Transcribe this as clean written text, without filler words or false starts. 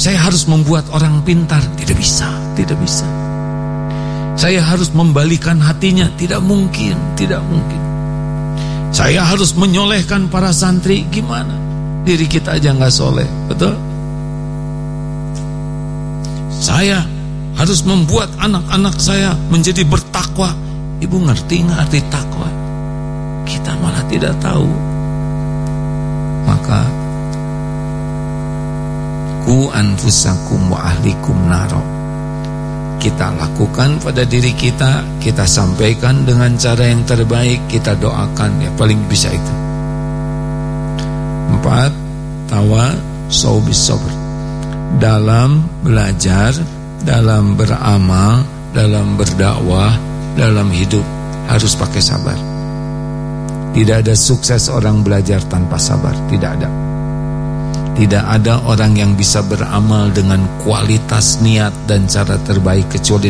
Saya harus membuat orang pintar. Tidak bisa, tidak bisa. Saya harus membalikan hatinya. Tidak mungkin, tidak mungkin. Saya harus menyolehkan para santri. Gimana? Diri kita aja gak soleh, betul? Saya harus membuat anak-anak saya menjadi bertakwa. Ibu ngerti gak arti takwa? Kita malah tidak tahu. Maka ku anfusakum wa ahlikum naro. Kita lakukan pada diri kita, kita sampaikan dengan cara yang terbaik, kita doakan, ya paling bisa itu. 4. Tawasau bis sabr. Dalam belajar, dalam beramal, dalam berdakwah, dalam hidup harus pakai sabar. Tidak ada sukses orang belajar tanpa sabar, tidak ada. Tidak ada orang yang bisa beramal dengan kualitas niat dan cara terbaik kecuali